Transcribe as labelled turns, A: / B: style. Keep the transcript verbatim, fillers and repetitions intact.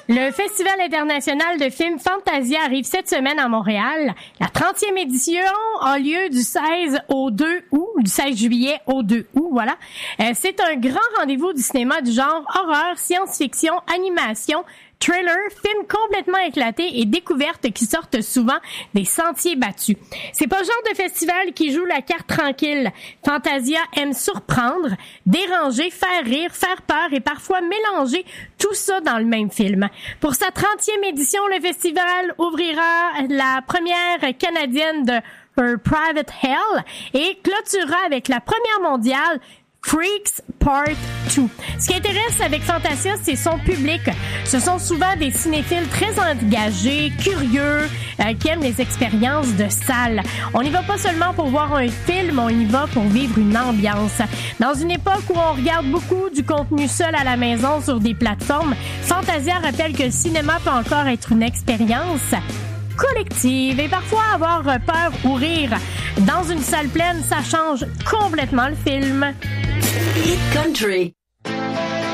A: Le Festival international de films Fantasia arrive cette semaine à Montréal. La trentième édition a lieu du seize au deux août, du seize juillet au deux août, voilà. Euh, c'est un grand rendez-vous du cinéma du genre horreur, science-fiction, animation, thriller, films complètement éclatés et découvertes qui sortent souvent des sentiers battus. C'est pas le genre de festival qui joue la carte tranquille. Fantasia aime surprendre, déranger, faire rire, faire peur et parfois mélanger tout ça dans le même film. Pour sa trentième édition, le festival ouvrira la première canadienne de Her Private Hell et clôturera avec la première mondiale Freaks Part deux. Ce qui intéresse avec Fantasia, c'est son public. Ce sont souvent des cinéphiles très engagés, curieux, euh, qui aiment les expériences de salle. On n'y va pas seulement pour voir un film, on y va pour vivre une ambiance. Dans une époque où on regarde beaucoup du contenu seul à la maison sur des plateformes, Fantasia rappelle que le cinéma peut encore être une expérience collective et parfois avoir peur ou rire. Dans une salle pleine, ça change complètement le film.
B: Hit Country.